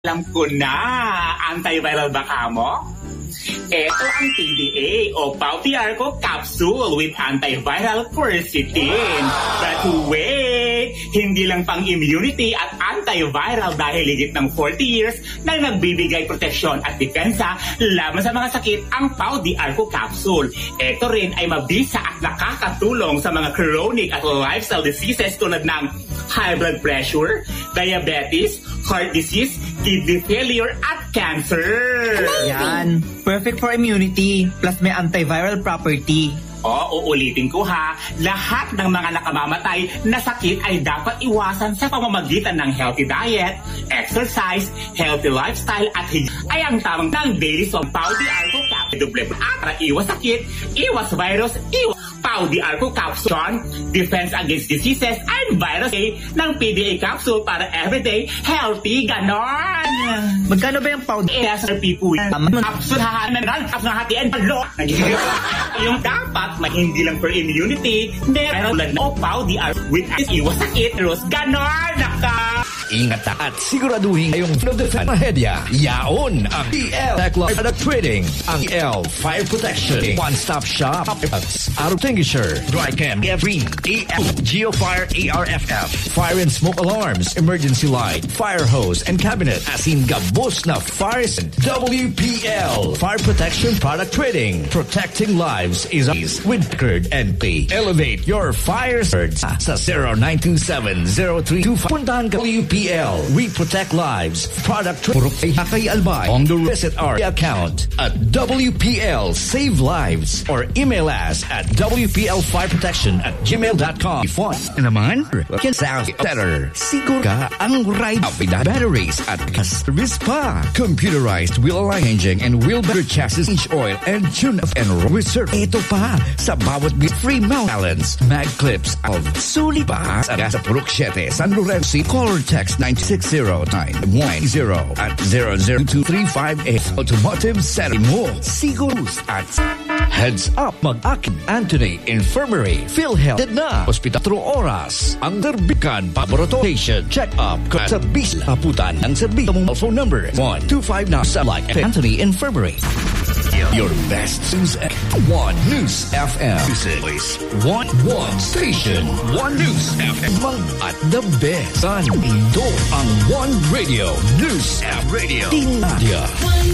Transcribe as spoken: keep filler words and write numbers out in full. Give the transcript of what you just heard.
Alam ko na, antiviral ba ka mo? Ito ang P D A o Pau T R ko capsule with antiviral quercetin. But wait, hindi lang pang immunity at antiviral dahil higit ng forty years na nagbibigay proteksyon at depensa laban sa mga sakit ang Pau D R ko capsule. Ito rin ay mabisa at nakakatulong sa mga chronic at lifestyle diseases tulad ng high blood pressure, diabetes, heart disease, kidney failure, at cancer. Yan. Perfect for immunity. Plus may antiviral property. O, uulitin ko ha, lahat ng mga nakamamatay na sakit ay dapat iwasan sa pamamagitan ng healthy diet, exercise, healthy lifestyle, at higit ay ang tamang ng daily so Pau D R ko capsule. Para iwas sakit, iwas virus, iwas Pau D R ko capsule, defense against diseases and virus ng P D A capsule para everyday healthy ganon. Magkano ba yung Pau D R? S R P po yan. Capsule hahanan rin, capsule hahatiin, palo. Yung dapat, may hindi lang for immunity, meron lang o Pau D R with iwas sakit, terus ganon naka. Ingat at siguraduhin ngayong of the Mahedya. Yaon ang E L Backlog Product Trading. Ang E L Fire Protection. One-stop shop. Auto Extinguisher. Drycam. Evergreen. E L Geofire A R F F. Fire and smoke alarms. Emergency light. Fire hose and cabinet. Asin gabos na fires. W P L Fire Protection Product Trading. Protecting lives is with Kurt and P. Elevate your fire surge sa zero nine two seven zero three two five. Puntahan ka W P L. We protect lives. Product Purok Hakay Albay on the visit our account at W P L Save Lives or email us at W P L Fire Protection at gmail dot com. Fun naman can sound better. Siguro ka ang right of the batteries at service pa. Computerized wheel arranging and wheel better chassis inch oil and tune-up and reserve. Ito pa sa bawat bit free mount balance. Mag clips of suli pa sa Purok Siete San Lorenzo. Caller text nine six zero nine one zero at zero zero two three five eight. Automotive Center mo. Sigurus at Heads Up Mag-Akin Anthony Infirmary PhilHealth na Hospital Tro Oras ang Derbican Laboratory Check Up sa bis aputan ng serbisyo mong phone number one two five nine like Anthony Infirmary. Your best news at One News F M. One One Station. One News F M. At the best. San Indo ang One Radio News F Radio. Tinadya.